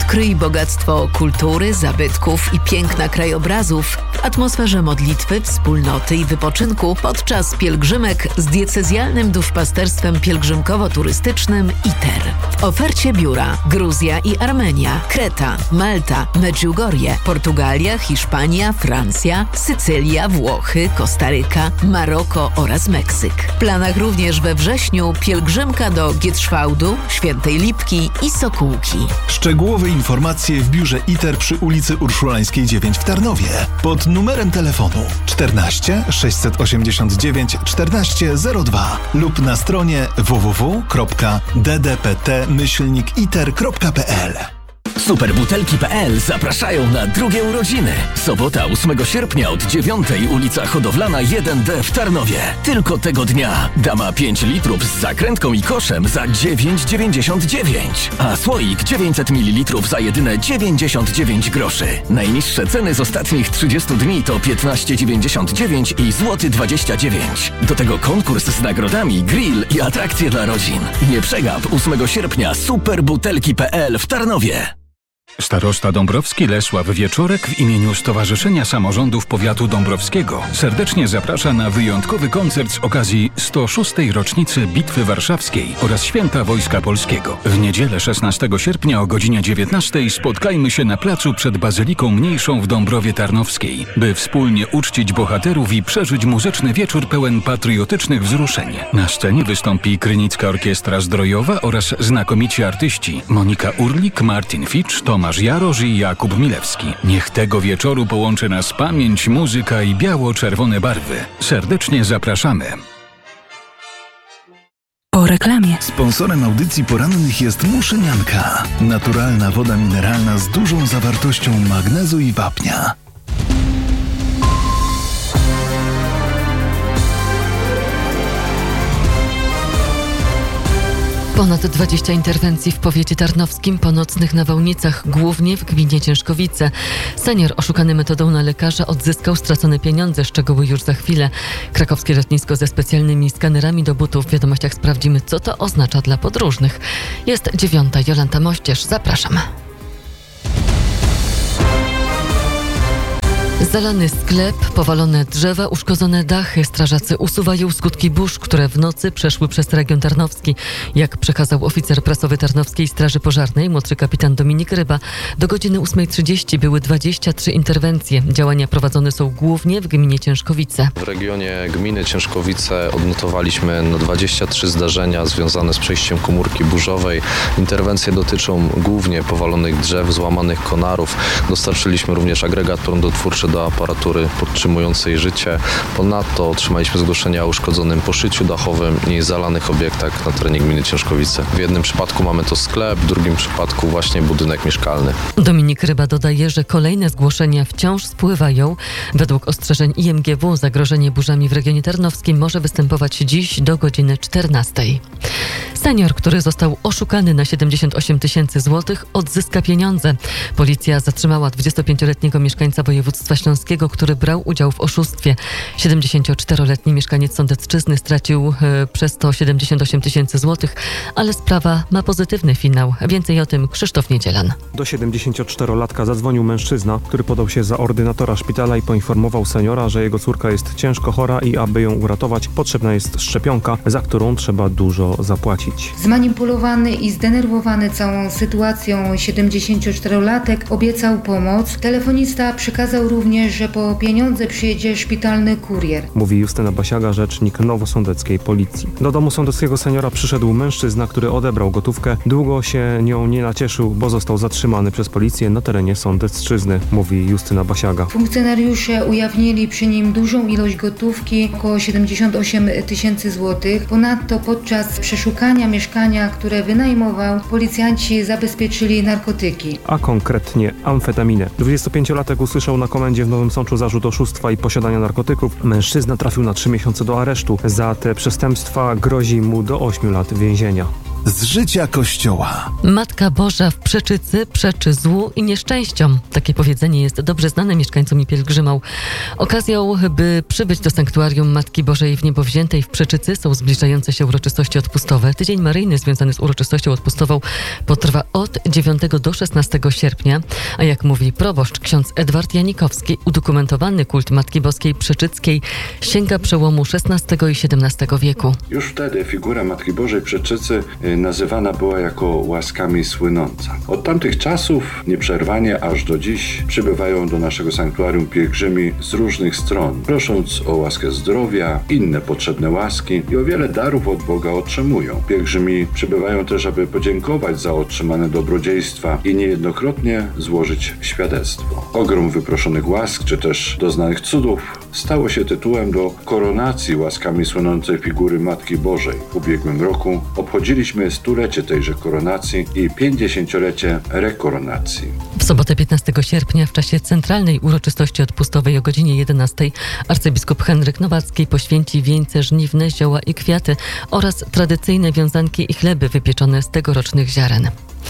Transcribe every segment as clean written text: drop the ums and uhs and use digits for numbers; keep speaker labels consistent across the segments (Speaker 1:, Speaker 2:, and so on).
Speaker 1: Odkryj bogactwo kultury, zabytków i piękna krajobrazów w atmosferze modlitwy, wspólnoty i wypoczynku podczas pielgrzymek z diecezjalnym duszpasterstwem pielgrzymkowo-turystycznym ITER. W ofercie biura Gruzja i Armenia, Kreta, Malta, Medjugorje, Portugalia, Hiszpania, Francja, Sycylia, Włochy, Kostaryka, Maroko oraz Meksyk. W planach również we wrześniu pielgrzymka do Gietrzwałdu, Świętej Lipki i Sokółki.
Speaker 2: Szczegółowe informacje w biurze ITER przy ulicy Urszulańskiej 9 w Tarnowie pod numerem telefonu 14 689 1402 lub na stronie www.ddpt-iter.pl.
Speaker 3: Superbutelki.pl zapraszają na drugie urodziny. Sobota 8 sierpnia od 9 ulica Hodowlana 1D w Tarnowie. Tylko tego dnia dama 5 litrów z zakrętką i koszem za 9,99, a słoik 900 ml za jedyne 99 groszy. Najniższe ceny z ostatnich 30 dni to 15,99 i złoty 29. Do tego konkurs z nagrodami, grill i atrakcje dla rodzin. Nie przegap 8 sierpnia Superbutelki.pl w Tarnowie.
Speaker 4: Starosta dąbrowski Lesław Wieczorek w imieniu Stowarzyszenia Samorządów Powiatu Dąbrowskiego serdecznie zaprasza na wyjątkowy koncert z okazji 106. rocznicy Bitwy Warszawskiej oraz Święta Wojska Polskiego. W niedzielę 16 sierpnia o godzinie 19 spotkajmy się na placu przed Bazyliką Mniejszą w Dąbrowie Tarnowskiej, by wspólnie uczcić bohaterów i przeżyć muzyczny wieczór pełen patriotycznych wzruszeń. Na scenie wystąpi Krynicka Orkiestra Zdrojowa oraz znakomici artyści Monika Urlik, Martin Fitch, Tomasz Jarosz i Jakub Milewski. Niech tego wieczoru połączy nas pamięć, muzyka i biało-czerwone barwy. Serdecznie zapraszamy.
Speaker 5: Po reklamie.
Speaker 2: Sponsorem audycji porannych jest Muszynianka. Naturalna woda mineralna z dużą zawartością magnezu i wapnia.
Speaker 6: Ponad 20 interwencji w powiecie tarnowskim po nocnych nawałnicach, głównie w gminie Ciężkowice. Senior oszukany metodą na lekarza odzyskał stracone pieniądze. Szczegóły już za chwilę. Krakowskie lotnisko ze specjalnymi skanerami do butów. W wiadomościach sprawdzimy, co to oznacza dla podróżnych. Jest 9. Jolanta Mościerz. Zapraszam. Zalany sklep, powalone drzewa, uszkodzone dachy. Strażacy usuwają skutki burz, które w nocy przeszły przez region tarnowski. Jak przekazał oficer prasowy Tarnowskiej Straży Pożarnej, młodszy kapitan Dominik Ryba, do godziny 8:30 były 23 interwencje. Działania prowadzone są głównie w gminie Ciężkowice.
Speaker 7: W regionie gminy Ciężkowice odnotowaliśmy 23 zdarzenia związane z przejściem komórki burzowej. Interwencje dotyczą głównie powalonych drzew, złamanych konarów. Dostarczyliśmy również agregat prądotwórczy do aparatury podtrzymującej życie. Ponadto otrzymaliśmy zgłoszenia o uszkodzonym poszyciu dachowym i zalanych obiektach na terenie gminy Ciężkowice. W jednym przypadku mamy to sklep, w drugim przypadku właśnie budynek mieszkalny.
Speaker 6: Dominik Ryba dodaje, że kolejne zgłoszenia wciąż spływają. Według ostrzeżeń IMGW zagrożenie burzami w regionie tarnowskim może występować dziś do godziny 14. Senior, który został oszukany na 78 000 złotych, odzyska pieniądze. Policja zatrzymała 25-letniego mieszkańca województwa śląskiego, który brał udział w oszustwie. 74-letni mieszkaniec Sądecczyzny stracił przez to 78 000 złotych, ale sprawa ma pozytywny finał. Więcej o tym Krzysztof Niedzielan.
Speaker 8: Do 74-latka zadzwonił mężczyzna, który podał się za ordynatora szpitala i poinformował seniora, że jego córka jest ciężko chora i aby ją uratować, potrzebna jest szczepionka, za którą trzeba dużo zapłacić.
Speaker 9: Zmanipulowany i zdenerwowany całą sytuacją 74-latek obiecał pomoc. Telefonista przekazał również, że po pieniądze przyjedzie szpitalny kurier.
Speaker 8: Mówi Justyna Basiaga, rzecznik nowosądeckiej policji. Do domu sądeckiego seniora przyszedł mężczyzna, który odebrał gotówkę. Długo się nią nie nacieszył, bo został zatrzymany przez policję na terenie Sądecczyzny, mówi Justyna Basiaga.
Speaker 9: Funkcjonariusze ujawnili przy nim dużą ilość gotówki, około 78 000 złotych. Ponadto podczas przeszukania mieszkania, które wynajmował, policjanci zabezpieczyli narkotyki.
Speaker 8: A konkretnie amfetaminę. 25-latek usłyszał na komendzie w Nowym Sączu zarzut oszustwa i posiadania narkotyków. Mężczyzna trafił na 3 miesiące do aresztu. Za te przestępstwa grozi mu do 8 lat więzienia.
Speaker 2: z życia Kościoła.
Speaker 6: Matka Boża w Przeczycy przeczy złu i nieszczęściom. Takie powiedzenie jest dobrze znane mieszkańcom i pielgrzymom. Okazją, by przybyć do sanktuarium Matki Bożej w Niebowziętej w Przeczycy są zbliżające się uroczystości odpustowe. Tydzień maryjny związany z uroczystością odpustową potrwa od 9 do 16 sierpnia, a jak mówi proboszcz ksiądz Edward Janikowski, udokumentowany kult Matki Boskiej Przeczyckiej sięga przełomu XVI i XVII wieku.
Speaker 5: Już wtedy figura Matki Bożej Przeczycy nazywana była jako łaskami słynąca. Od tamtych czasów nieprzerwanie aż do dziś przybywają do naszego sanktuarium pielgrzymi z różnych stron, prosząc o łaskę zdrowia, inne potrzebne łaski i o wiele darów od Boga otrzymują. Pielgrzymi przybywają też, aby podziękować za otrzymane dobrodziejstwa i niejednokrotnie złożyć świadectwo. Ogrom wyproszonych łask, czy też doznanych cudów stało się tytułem do koronacji łaskami słynącej figury Matki Bożej. W ubiegłym roku obchodziliśmy stulecie tejże koronacji i 50-lecie rekoronacji.
Speaker 6: W sobotę 15 sierpnia w czasie centralnej uroczystości odpustowej o godzinie 11 arcybiskup Henryk Nowacki poświęci wieńce żniwne, zioła i kwiaty oraz tradycyjne wiązanki i chleby wypieczone z tegorocznych ziaren.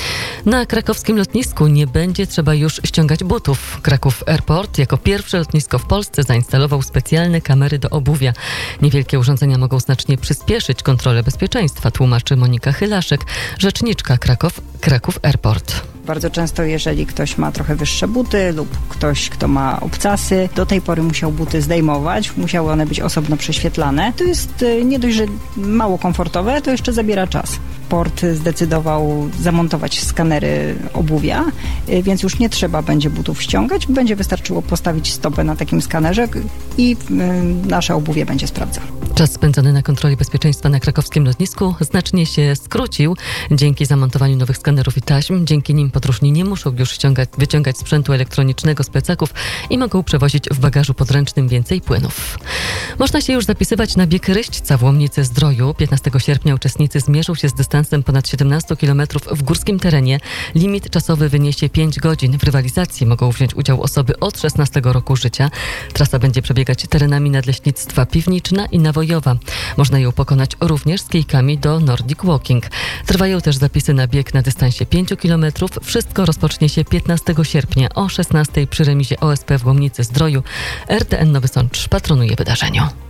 Speaker 6: Na krakowskim lotnisku nie będzie trzeba już ściągać butów. Kraków Airport jako pierwsze lotnisko w Polsce zainstalował specjalne kamery do obuwia. Niewielkie urządzenia mogą znacznie przyspieszyć kontrolę bezpieczeństwa, tłumaczy Monika Chylaszek, rzeczniczka Kraków Airport.
Speaker 10: Bardzo często, jeżeli ktoś ma trochę wyższe buty lub ktoś, kto ma obcasy, do tej pory musiał buty zdejmować, musiały one być osobno prześwietlane. To jest nie dość, że mało komfortowe, to jeszcze zabiera czas. Port zdecydował zamontować skanery obuwia, więc już nie trzeba będzie butów ściągać, będzie wystarczyło postawić stopę na takim skanerze i nasze obuwie będzie sprawdzało.
Speaker 6: Czas spędzony na kontroli bezpieczeństwa na krakowskim lotnisku znacznie się skrócił dzięki zamontowaniu nowych skanerów i taśm. Dzięki nim podróżni nie muszą już wyciągać sprzętu elektronicznego z plecaków i mogą przewozić w bagażu podręcznym więcej płynów. Można się już zapisywać na bieg Ryśćca w Łomnicy-Zdroju. 15 sierpnia uczestnicy zmierzą się z dystansem ponad 17 km w górskim terenie. Limit czasowy wyniesie 5 godzin. W rywalizacji mogą wziąć udział osoby od 16 roku życia. Trasa będzie przebiegać terenami Nadleśnictwa Piwniczna i Nawojowa. Można ją pokonać również z kijkami do Nordic Walking. Trwają też zapisy na bieg na dystansie 5 km. Wszystko rozpocznie się 15 sierpnia o 16 przy remizie OSP w Łomnicy-Zdroju. RTN Nowy Sącz patronuje wydarzeniu.